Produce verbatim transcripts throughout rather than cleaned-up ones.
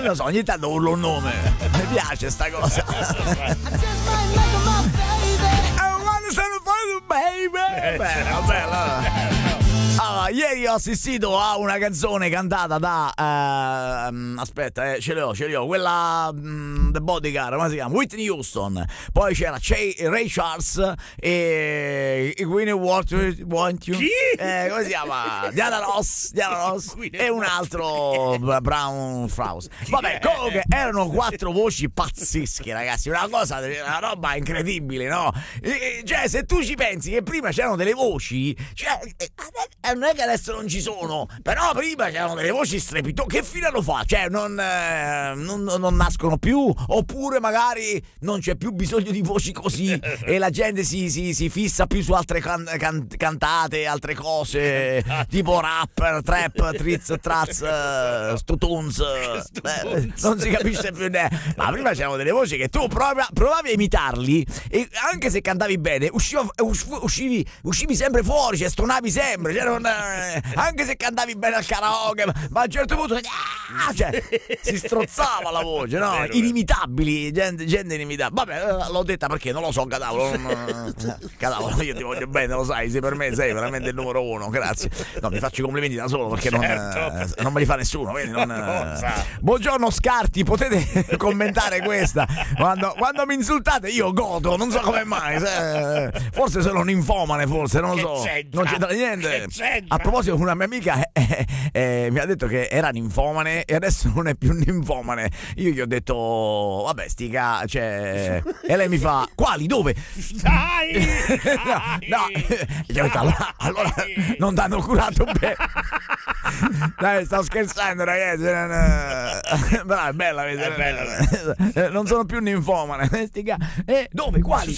lo so, ogni tanto urlo un nome. Mi piace sta cosa. Baby. Bella, bella. Allora, ieri ho assistito a una canzone cantata da uh, aspetta, eh, ce l'ho, ce l'ho, quella um, The Bodyguard, come si chiama? Whitney Houston. Poi c'era Ray, Ray Charles e Winnie Water Want You. Eh, come si chiama? Diana Ross, Diana Ross e un altro Brown Fraus. Vabbè, comunque erano quattro voci pazzesche, ragazzi, una cosa, una roba incredibile, no? E, cioè, se tu ci pensi che prima c'erano delle voci, cioè non è che adesso non ci sono, però prima c'erano delle voci strepitose. Che fine lo fa? Cioè non, eh, non, non nascono più, oppure magari non c'è più bisogno di voci così e la gente si, si, si fissa più su altre can, can, cantate, altre cose tipo rap, trap, trizz, traz, uh, stutuns, eh, non si capisce più niente. Ma prima c'erano delle voci che tu provi, provavi a imitarli e anche se cantavi bene usciva, uscivi, uscivi sempre fuori, cioè stonavi sempre, cioè non, anche se cantavi bene al karaoke, ma a un certo punto ah, cioè, si strozzava la voce, no? Vero, inimitabili, gente, gente inimitabile. Vabbè, l'ho detta perché non lo so, Cadavolo. Non, Cadavolo, io ti voglio bene, lo sai, sei per me sei veramente il numero uno, grazie. No, mi faccio i complimenti da solo perché certo. non, non me li fa nessuno. Quindi non, buongiorno Scarti, potete commentare questa? Quando, quando mi insultate io godo, non so come mai. Se, forse sono un infomane, forse, non lo so. Non c'entra niente. A proposito, una mia amica eh, eh, mi ha detto che era ninfomane e adesso non è più ninfomane. Io gli ho detto vabbè stica, cioè, e lei mi fa quali, dove? Dai, no, no. Gli ho detto allora, allora non ti hanno curato bene. Dai, sto scherzando ragazzi. Però è bella, è bella. Non sono più ninfomane. Stica. Eh, dove, quali?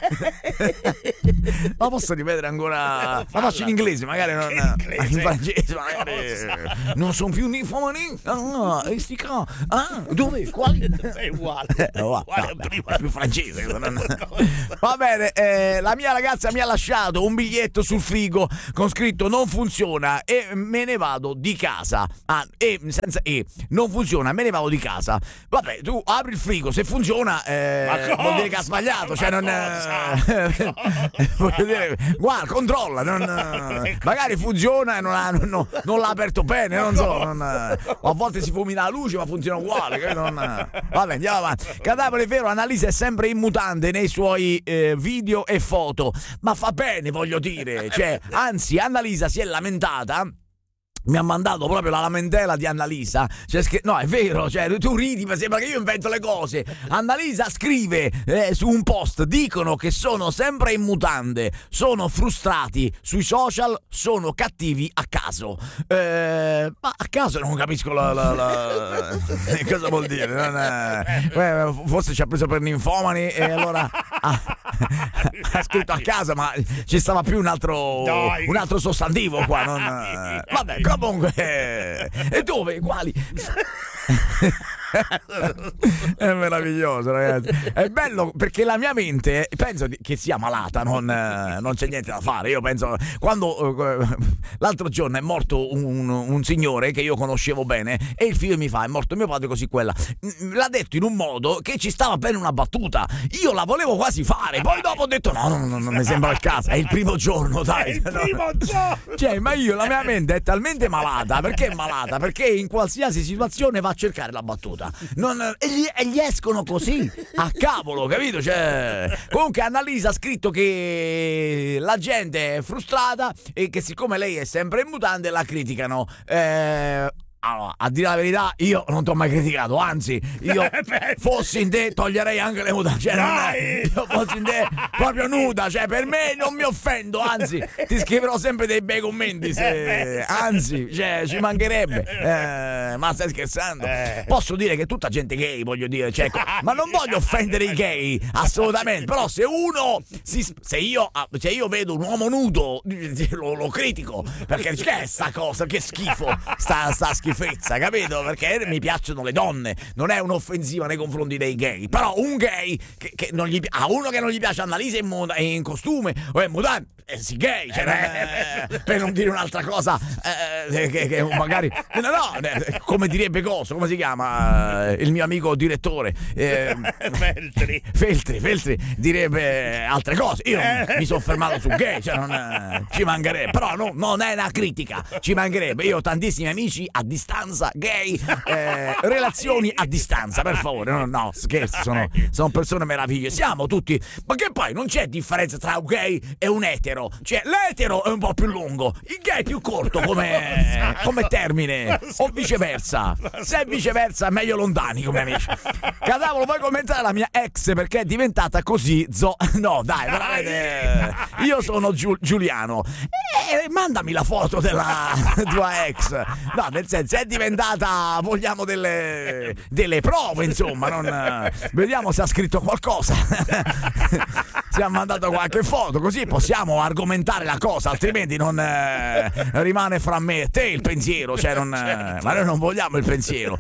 Ma posso ripetere ancora? La faccio in inglese, magari non in francese, magari non sono più ninfomani. Ah, stica. Ah, dove? Quali? È uguale. È uguale, è più francese. Va bene, eh, la mia ragazza mi ha lasciato un biglietto sul frigo con scritto non funziona e me ne vado di casa. Ah, e senza e non funziona, me ne vado di casa. Vabbè, tu apri il frigo, se funziona eh, vuol dire che ha sbagliato, cioè non eh, voglio dire, guarda, controlla, non, magari funziona e non, ha, non, non l'ha aperto bene, non so, non, a volte si fumina la luce ma funziona uguale, che non, vabbè, andiamo avanti. Cadavere vero, Annalisa è sempre in mutande nei suoi eh, video e foto, ma fa bene, voglio dire, cioè, anzi Annalisa si è lamentata. Mi ha mandato proprio la lamentela di Annalisa. Cioè, sch- no, è vero, cioè, tu ridi, ma sembra che io invento le cose. Annalisa scrive eh, su un post: dicono che sono sempre in mutande, sono frustrati sui social, sono cattivi a caso. Eh, ma a caso non capisco la, la, la... cosa vuol dire. Non è... eh, forse ci ha preso per ninfomani e allora ha, ha scritto a casa, ma ci stava più un altro, un altro sostantivo qua. Non... Vabbè, comunque, e dove? Quali? È meraviglioso, ragazzi. È bello perché la mia mente penso che sia malata, non, non c'è niente da fare. Io penso quando l'altro giorno è morto un, un signore che io conoscevo bene e il figlio mi fa: è morto mio padre, così quella. L'ha detto in un modo che ci stava bene una battuta. Io la volevo quasi fare, poi dopo ho detto no, no, no, non mi sembra il caso. È il primo giorno, dai. È il primo giorno. Cioè, ma io, la mia mente è talmente malata. Perché è malata? Perché in qualsiasi situazione va a cercare la battuta. Non, e, gli, e gli escono così a cavolo, capito? Cioè, comunque Annalisa ha scritto che la gente è frustrata e che siccome lei è sempre in mutande la criticano. Eh, allora, a dire la verità, io non ti ho mai criticato, anzi, io fossi in te toglierei anche le mutande, cioè, non è, io fossi in te proprio nuda, cioè per me non mi offendo, anzi, ti scriverò sempre dei bei commenti, se, anzi, cioè, ci mancherebbe, eh, ma stai scherzando? Posso dire che è tutta gente gay, voglio dire, cioè, ma non voglio offendere i gay, assolutamente, però se uno, si, se, io, se io vedo un uomo nudo, lo, lo critico, perché che è sta cosa, che schifo, sta, sta schifo. schifezza, capito? Perché mi piacciono le donne, non è un'offensiva nei confronti dei gay, però un gay che, che non gli, a uno che non gli piace Annalisa in, moda, in costume o in mutande, eh, sì, gay, cioè, eh, per non dire un'altra cosa, eh, che, che magari no, no, eh, come direbbe Coso, come si chiama, eh, il mio amico direttore, eh, Feltri. Feltri, Feltri direbbe altre cose. Io mi sono fermato su gay, cioè non, eh, ci mancherebbe, però no, non è una critica, ci mancherebbe. Io ho tantissimi amici a distanza, gay, eh, relazioni a distanza, per favore, no, no, scherzi, sono, sono persone meravigliose, siamo tutti, ma che poi non c'è differenza tra un gay e un etero. Cioè, l'etero è un po' più lungo, il gay è più corto come, come termine, o viceversa. Se è viceversa, è meglio lontani come amici. Cadavolo, puoi commentare la mia ex perché è diventata così zo... No, dai, veramente. Io sono Giul- Giuliano. E mandami la foto della tua ex. No, nel senso, è diventata, vogliamo delle, delle prove, insomma. Non... Vediamo se ha scritto qualcosa. Si ha mandato qualche foto, così possiamo argomentare la cosa, altrimenti non eh, rimane fra me e te il pensiero, cioè non, eh, ma noi non vogliamo il pensiero.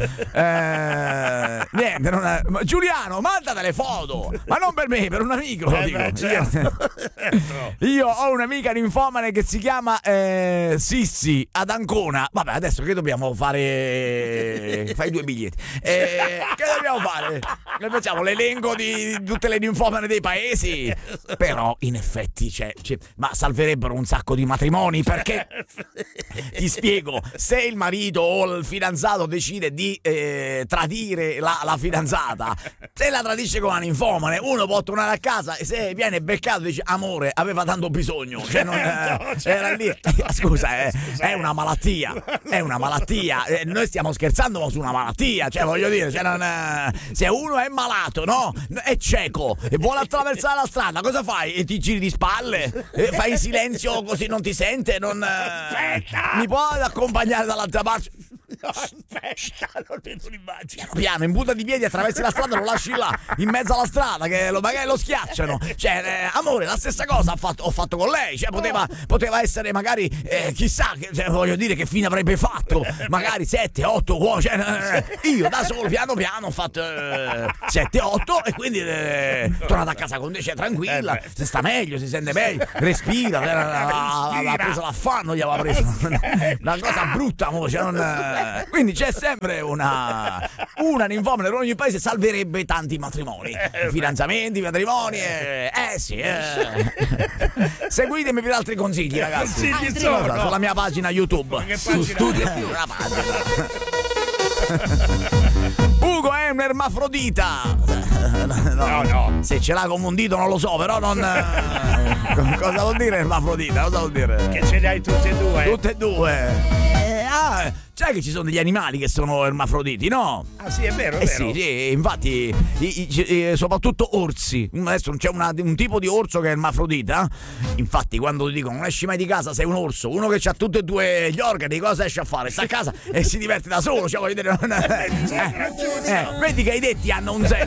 Eh, niente, non è, Giuliano, manda delle foto, ma non per me, per un amico, lo dico. Eh beh, certo. Io, io ho un'amica ninfomane che si chiama eh, Sissi ad Ancona. Vabbè, adesso che dobbiamo fare? Fai due biglietti. Eh, che dobbiamo fare? Noi facciamo l'elenco di tutte le ninfomane dei paesi. Però in effetti c'è, c'è, ma salverebbero un sacco di matrimoni, perché ti spiego, se il marito o il fidanzato decide di eh, tradire la, la fidanzata, se la tradisce con una ninfomane, uno può tornare a casa e se viene beccato dice amore, aveva tanto bisogno, cioè non, eh, era lì. Scusa, eh, è una malattia, è una malattia, eh, noi stiamo scherzando ma su una malattia, cioè voglio dire, cioè non, eh, se uno è malato, no, è cieco e vuole attraversare la strada, cosa fai? E ti giri di spalle? E fai in silenzio così non ti sente? Non, Aspetta! Mi puoi accompagnare dall'altra parte? No, aspetta, non vedo l'immagine. Piano piano, in punta di piedi attraversi la strada, lo lasci là, in mezzo alla strada, che lo, magari lo schiacciano. Cioè, eh, amore, la stessa cosa ho fatto, ho fatto con lei. Cioè, poteva, poteva essere magari, eh, chissà, che, cioè, voglio dire, che fine avrebbe fatto. Magari sette, otto, cioè, eh, io da solo, piano piano, ho fatto eh, sette, otto e quindi eh, tornato a casa con te, cioè, tranquilla, si sta meglio, si sente meglio, respira, ha preso l'affanno, gli aveva preso una cosa brutta, mo, cioè, non... Quindi c'è sempre una una ninfomane per ogni paese, salverebbe tanti matrimoni, fidanzamenti, matrimoni, eh, eh sì, eh. Seguitemi per altri consigli, ragazzi. Consigli sono sulla mia pagina YouTube. Che Su pagina? Studio Più, una pagina. Ugo è un ermafrodita. No, no. Se ce l'ha come un dito non lo so, però non. Cosa vuol dire ermafrodita? Cosa vuol dire? Che ce li hai tutte e due. Tutte e due. Eh, ah, sai che ci sono degli animali che sono ermafroditi, no? Ah sì, è vero, è Eh vero. sì, sì, infatti, i, i, i, soprattutto orsi. Adesso c'è una, un tipo di orso che è ermafrodita. Infatti, quando ti dicono non esci mai di casa, sei un orso. Uno che ha tutti e due gli organi, cosa esce a fare? Sta a casa e si diverte da solo. Cioè, voglio dire, non, eh, eh, vedi che i detti hanno un senso.